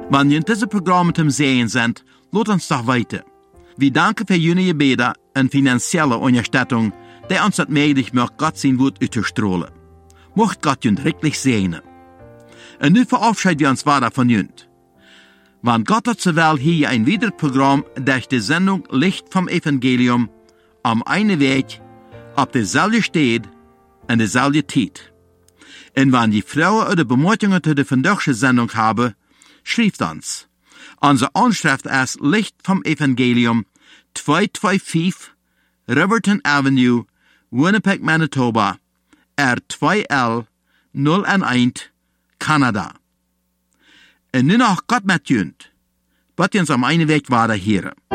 Wenn ihr in diesem Programm zum Sehen sind, lasst uns doch weiter. Wir danken für Ihre Gebete und finanzielle Unterstützung, die uns das möglich macht, Gott sein Wort auszustrahlen. Mocht Gott uns wirklich segnen. Und nun verabschieden wir uns weiter von Ihnen. Wenn Gott hat so will, hier ein weiteres Programm durch die Sendung Licht vom Evangelium am einen Weg, auf derselben Stelle und derselben Zeit. Und wenn die Frauen oder Bemerkungen zu der vandaagse Sendung haben, schreibt uns. Unsere Anschrift ist Licht vom Evangelium 225 Riverton Avenue, Winnipeg, Manitoba, R2L 011, Kanada. Und nun noch Gott mit Jünd. Wird uns am einen Weg weiter hören.